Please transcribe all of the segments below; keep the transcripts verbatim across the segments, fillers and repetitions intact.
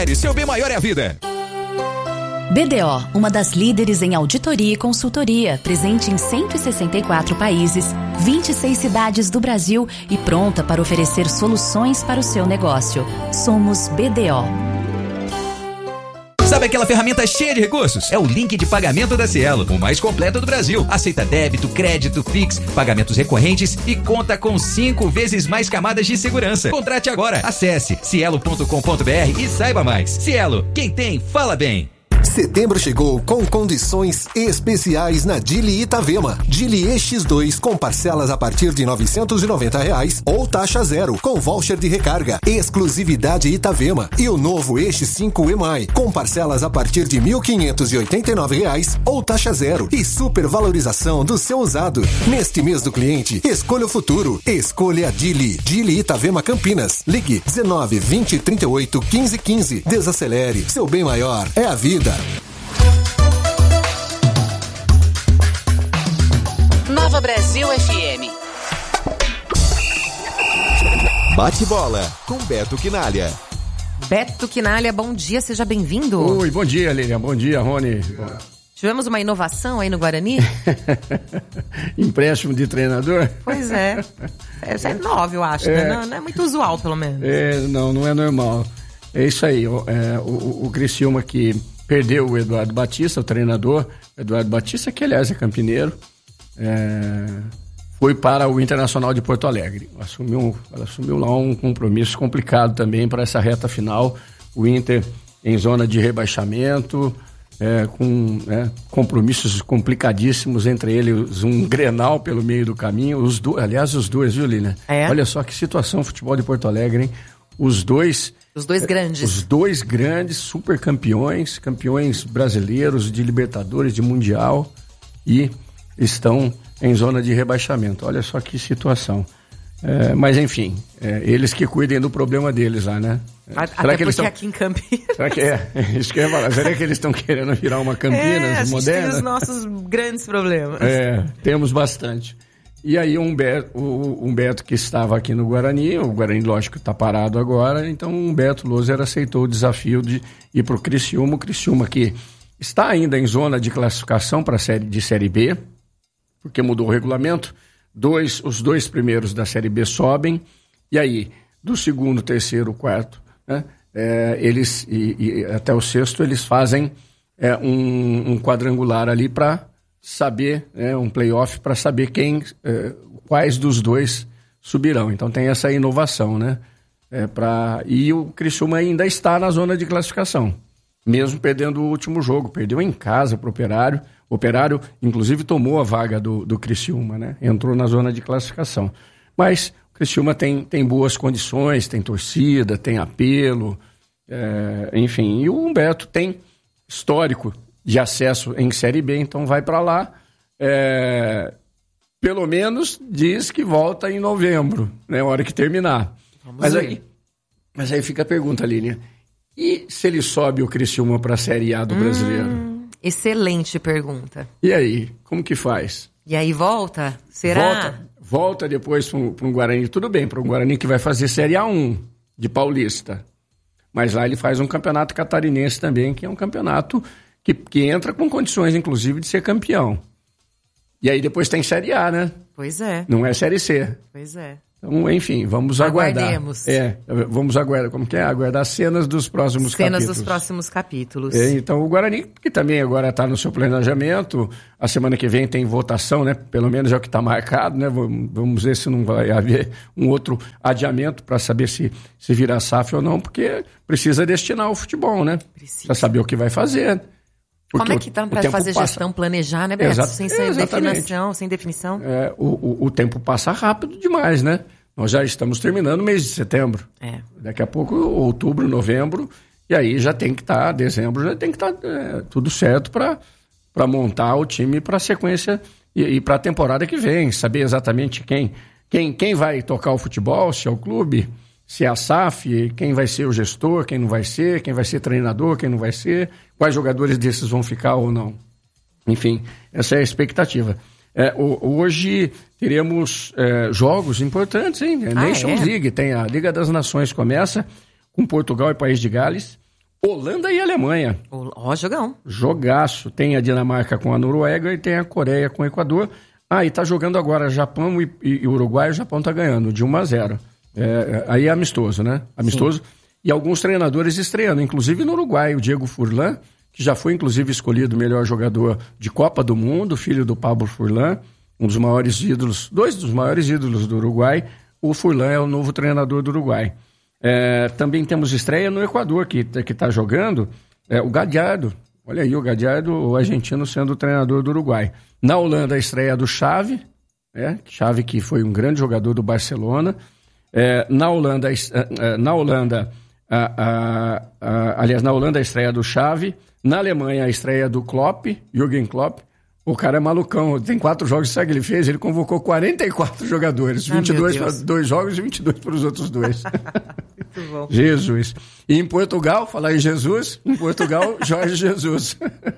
Seu bem maior é a vida. B D O, uma das líderes em auditoria e consultoria, presente em cento e sessenta e quatro países, vinte e seis cidades do Brasil e pronta para oferecer soluções para o seu negócio. Somos B D O. Sabe aquela ferramenta cheia de recursos? É o link de pagamento da Cielo, o mais completo do Brasil. Aceita débito, crédito, Pix, pagamentos recorrentes e conta com cinco vezes mais camadas de segurança. Contrate agora. Acesse cielo ponto com ponto br e saiba mais. Cielo, quem tem, fala bem. Setembro chegou com condições especiais na Dili Itavema. Dili E X dois com parcelas a partir de novecentos e noventa reais ou taxa zero com voucher de recarga. Exclusividade Itavema. E o novo E X cinco E M I com parcelas a partir de mil quinhentos e oitenta e nove reais ou taxa zero e supervalorização do seu usado. Neste mês do cliente, escolha o futuro. Escolha a Dili. Dili Itavema Campinas. Ligue dezenove, vinte, trinta e oito, quinze, quinze. Desacelere. Seu bem maior é a vida. Nova Brasil F M. Bate bola com Beto Quinalha. Beto Quinalha, bom dia, seja bem-vindo. Oi, bom dia, Lilian, bom dia, Rony. Tivemos uma inovação aí no Guarani? Empréstimo de treinador? Pois é. Essa é nova, eu acho, é, né? Não, não é muito usual, pelo menos. É, não, não é normal. É isso aí, o, é, o, o Criciúma que perdeu o Eduardo Batista, o treinador. Eduardo Batista, que aliás é campineiro, é, foi para o Internacional de Porto Alegre. Assumiu, assumiu lá um compromisso complicado também para essa reta final. O Inter em zona de rebaixamento, é, com é, compromissos complicadíssimos, entre eles um Grenal pelo meio do caminho. Os do, aliás, os dois, viu, Lilian? É? Olha só que situação o futebol de Porto Alegre, hein? Os dois... Os dois grandes. Os dois grandes, super campeões, campeões brasileiros de Libertadores, de Mundial, e estão em zona de rebaixamento. Olha só que situação. É, mas enfim, é, eles que cuidem do problema deles lá, né? A, será até que eles porque tão... aqui em Campinas... Será que é? Isso que eu ia falar. Será que eles estão querendo virar uma Campinas é, a gente moderna? tem os nossos grandes problemas. É, temos bastante. E aí o Humberto, o Humberto que estava aqui no Guarani, o Guarani lógico está parado agora, então o Humberto Loser aceitou o desafio de ir para o Criciúma, o Criciúma que está ainda em zona de classificação para a série de Série B, porque mudou o regulamento, dois, os dois primeiros da Série B sobem, e aí do segundo, terceiro, quarto, né, é, eles, e, e até o sexto eles fazem é, um, um quadrangular ali para saber, né, um playoff para saber quem, eh, quais dos dois subirão. Então tem essa inovação, né? É, pra... E o Criciúma ainda está na zona de classificação, mesmo perdendo o último jogo. Perdeu em casa para o Operário. O Operário, inclusive, tomou a vaga do, do Criciúma, né? Entrou na zona de classificação. Mas o Criciúma tem, tem boas condições, tem torcida, tem apelo, é, enfim. E o Humberto tem histórico de acesso em Série B, então vai para lá, é, pelo menos diz que volta em novembro, né, hora que terminar. Vamos mas ver. aí, mas aí fica a pergunta, Lilian, e se ele sobe o Criciúma para a Série A do hum, Brasileiro? Excelente pergunta. E aí, como que faz? E aí volta? Será? Volta, volta depois para um Guarani, tudo bem, para um Guarani que vai fazer Série A um de Paulista, mas lá ele faz um campeonato catarinense também, que é um campeonato Que, que entra com condições, inclusive, de ser campeão. E aí depois tem Série A, né? Pois é. Não é Série C. Pois é. Então, enfim, vamos aguardar. Aguardemos. É, vamos aguardar, como que é? Aguardar cenas dos próximos cenas capítulos. Cenas dos próximos capítulos. É, então o Guarani, que também agora está no seu planejamento, a semana que vem tem votação, né? Pelo menos é o que está marcado, né? Vamos ver se não vai haver um outro adiamento para saber se, se virar S A F ou não, porque precisa destinar o futebol, né? Precisa. Para saber o que vai fazer. Porque como é que dá para fazer passa... gestão, planejar, né, Beto? Exato, sem ser definição, sem definição? É, o, o, o tempo passa rápido demais, né? Nós já estamos terminando o mês de setembro. É. Daqui a pouco, outubro, novembro, e aí já tem que estar, tá, dezembro, já tem que estar tá, é, tudo certo para montar o time para a sequência e, e para a temporada que vem. Saber exatamente quem, quem, quem vai tocar o futebol, se é o clube, se é a S A F, quem vai ser o gestor, quem não vai ser, quem vai ser treinador, quem não vai ser, quais jogadores desses vão ficar ou não. Enfim, essa é a expectativa. É, hoje teremos é, jogos importantes, hein? A ah, Nations é? League, tem a Liga das Nações, começa com Portugal e País de Gales, Holanda e Alemanha. Ó, jogão. Jogaço. Tem a Dinamarca com a Noruega e tem a Coreia com o Equador. Ah, e tá jogando agora Japão e, e, e Uruguai. O Japão tá ganhando de um a zero. É, aí é amistoso, né? Amistoso. Sim. E alguns treinadores estreando, inclusive no Uruguai. O Diego Furlan, que já foi inclusive escolhido o melhor jogador de Copa do Mundo, filho do Pablo Furlan, um dos maiores ídolos, dois dos maiores ídolos do Uruguai. O Furlan é o novo treinador do Uruguai. É, também temos estreia no Equador, que está jogando, é, o Gallardo. Olha aí, o Gallardo, o argentino, sendo o treinador do Uruguai. Na Holanda, a estreia do Xavi, é, Xavi que foi um grande jogador do Barcelona. É, na Holanda, na Holanda a, a, a, aliás, na Holanda, a estreia do Xavi. Na Alemanha, a estreia do Klopp, Jürgen Klopp. O cara é malucão, tem quatro jogos, sabe o que ele fez? Ele convocou quarenta e quatro jogadores, vinte e dois para dois jogos e vinte e dois para os outros dois. Muito bom. Jesus. E em Portugal, falar em Jesus, em Portugal, Jorge Jesus.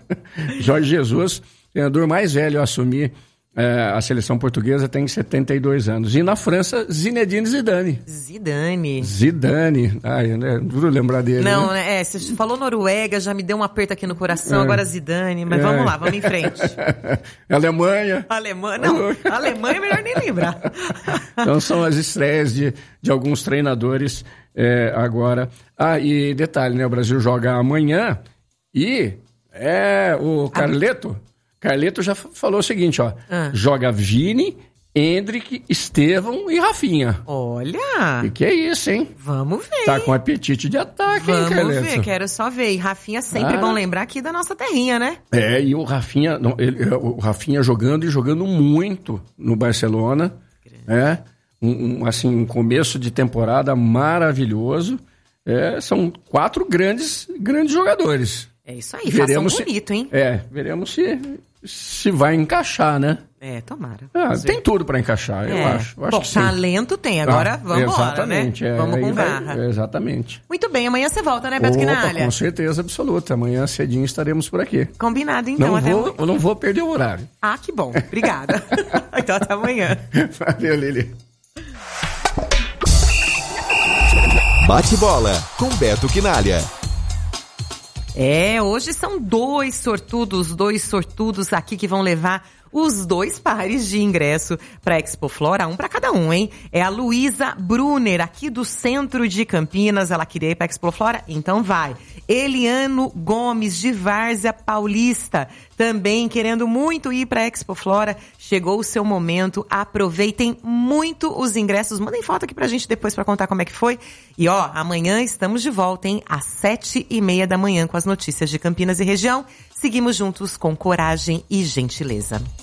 Jorge Jesus, treinador mais velho a assumir é, a seleção portuguesa, tem setenta e dois anos. E na França, Zinedine Zidane. Zidane. Zidane. Ai, é duro lembrar dele. Não, né? é, você falou Noruega, já me deu um aperto aqui no coração, é. Agora Zidane, mas é. Vamos lá, vamos em frente. Alemanha. Alemanha, não, Alemanha é melhor nem lembrar. Então são as estreias de, de alguns treinadores é, agora. Ah, e detalhe, né, o Brasil joga amanhã e é o Carleto... Carleto já falou o seguinte, ó. Ah. Joga Vini, Endrick, Estevão e Rafinha. Olha! E que é isso, hein? Vamos ver. Tá com apetite de ataque, Vamos hein, Carleto? Vamos ver, quero só ver. E Rafinha sempre ah. bom lembrar aqui da nossa terrinha, né? É, e o Rafinha, não, ele, o Rafinha jogando e jogando muito no Barcelona. É, um, um, assim, um começo de temporada maravilhoso. É, são quatro grandes, grandes jogadores. É isso aí, veremos façam bonito, se, hein? É, veremos se... se vai encaixar, né? É, tomara. Ah, tem tudo pra encaixar, eu é. acho. Eu acho Bom, que sim. Talento tem, agora ah, vamos embora, né? É, vamos com vai, garra. É, exatamente. Muito bem, amanhã você volta, né, Beto Quinalha? Com certeza absoluta. Amanhã cedinho estaremos por aqui. Combinado, então. Não até vou, amanhã. Eu não vou perder o horário. Ah, que bom. Obrigada. Então, até amanhã. Valeu, Lili. Bate bola com Beto Quinalha. É, hoje são dois sortudos, dois sortudos aqui que vão levar os dois pares de ingresso para a Expo Flora, um para cada um, hein? É a Luísa Brunner, aqui do centro de Campinas, ela queria ir para a Expo Flora, então vai. Eliano Gomes, de Várzea Paulista, também querendo muito ir para a Expo Flora, chegou o seu momento, aproveitem muito os ingressos, mandem foto aqui pra gente depois para contar como é que foi. E ó, amanhã estamos de volta, hein? Às sete e meia da manhã com as notícias de Campinas e região. Seguimos juntos com coragem e gentileza.